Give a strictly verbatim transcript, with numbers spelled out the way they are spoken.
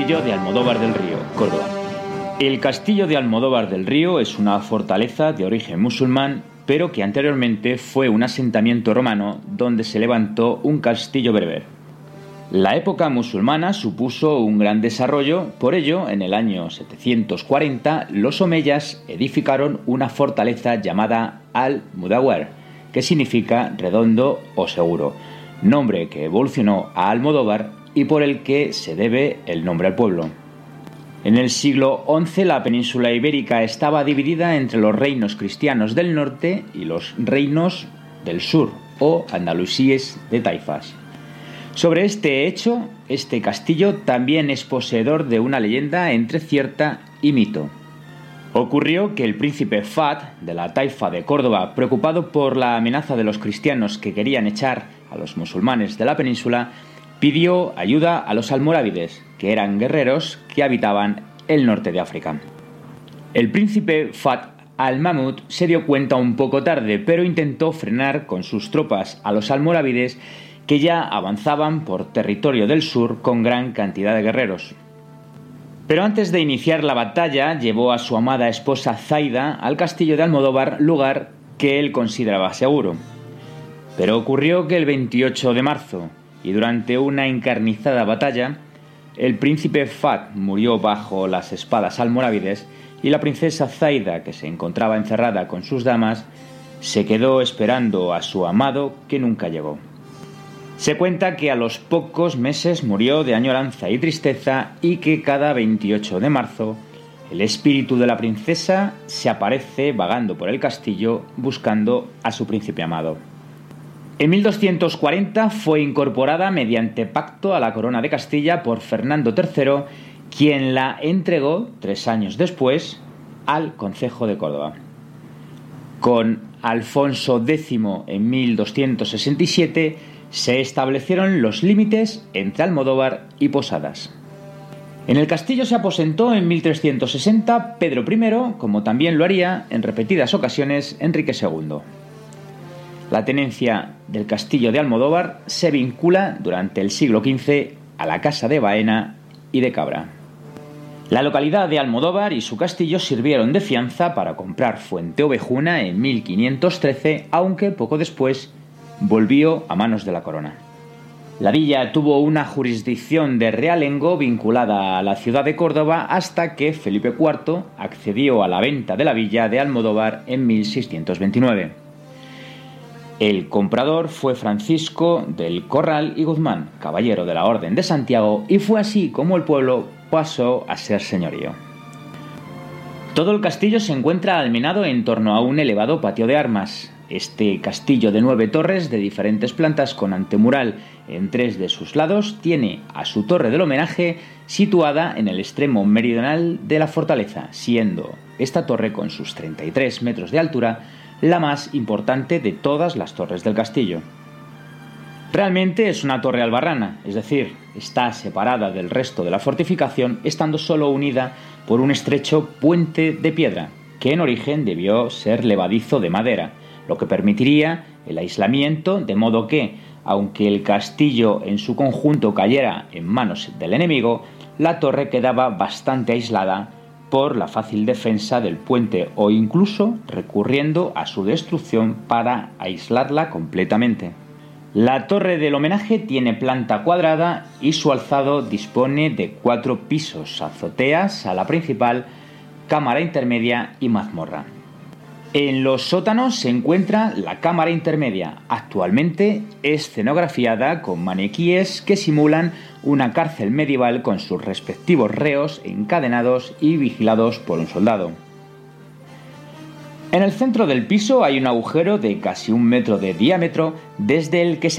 Castillo de Almodóvar del Río, Córdoba. El Castillo de Almodóvar del Río es una fortaleza de origen musulmán, pero que anteriormente fue un asentamiento romano donde se levantó un castillo berber. La época musulmana supuso un gran desarrollo, por ello, en el año setecientos cuarenta, los omeyas edificaron una fortaleza llamada Al-Mudawwar, que significa redondo o seguro, nombre que evolucionó a Almodóvar y por el que se debe el nombre al pueblo. En el siglo once la península ibérica estaba dividida entre los reinos cristianos del norte y los reinos del sur, o andalusíes de taifas. Sobre este hecho, este castillo también es poseedor de una leyenda entre cierta y mito. Ocurrió que el príncipe Fahd, de la taifa de Córdoba, preocupado por la amenaza de los cristianos que querían echar a los musulmanes de la península, pidió ayuda a los almorávides, que eran guerreros que habitaban el norte de África. El príncipe Fahd al-Mahmud se dio cuenta un poco tarde, pero intentó frenar con sus tropas a los almorávides que ya avanzaban por territorio del sur con gran cantidad de guerreros. Pero antes de iniciar la batalla, llevó a su amada esposa Zaida al castillo de Almodóvar, lugar que él consideraba seguro. Pero ocurrió que el veintiocho de marzo, y durante una encarnizada batalla, el príncipe Fahd murió bajo las espadas almorávides y la princesa Zaida, que se encontraba encerrada con sus damas, se quedó esperando a su amado que nunca llegó. Se cuenta que a los pocos meses murió de añoranza y tristeza y que cada veintiocho de marzo el espíritu de la princesa se aparece vagando por el castillo buscando a su príncipe amado. En mil doscientos cuarenta fue incorporada mediante pacto a la corona de Castilla por Fernando tercero, quien la entregó tres años después al concejo de Córdoba. Con Alfonso décimo en mil doscientos sesenta y siete se establecieron los límites entre Almodóvar y Posadas. En el castillo se aposentó en mil trescientos sesenta Pedro primero, como también lo haría en repetidas ocasiones Enrique segundo. La tenencia del castillo de Almodóvar se vincula durante el siglo quince a la casa de Baena y de Cabra. La localidad de Almodóvar y su castillo sirvieron de fianza para comprar Fuente Ovejuna en mil quinientos trece, aunque poco después volvió a manos de la corona. La villa tuvo una jurisdicción de realengo vinculada a la ciudad de Córdoba hasta que Felipe cuarto accedió a la venta de la villa de Almodóvar en mil seiscientos veintinueve. El comprador fue Francisco del Corral y Guzmán, caballero de la Orden de Santiago, y fue así como el pueblo pasó a ser señorío. Todo el castillo se encuentra almenado en torno a un elevado patio de armas. Este castillo de nueve torres de diferentes plantas con antemural en tres de sus lados tiene a su torre del homenaje situada en el extremo meridional de la fortaleza, siendo esta torre con sus treinta y tres metros de altura la más importante de todas las torres del castillo. Realmente es una torre albarrana, es decir, está separada del resto de la fortificación, estando solo unida por un estrecho puente de piedra, que en origen debió ser levadizo de madera, lo que permitiría el aislamiento, de modo que, aunque el castillo en su conjunto cayera en manos del enemigo, la torre quedaba bastante aislada por la fácil defensa del puente o incluso recurriendo a su destrucción para aislarla completamente. La torre del homenaje tiene planta cuadrada y su alzado dispone de cuatro pisos, azotea, sala principal, cámara intermedia y mazmorra. En los sótanos se encuentra la cámara intermedia, actualmente escenografiada con maniquíes que simulan una cárcel medieval con sus respectivos reos encadenados y vigilados por un soldado. En el centro del piso hay un agujero de casi un metro de diámetro desde el que se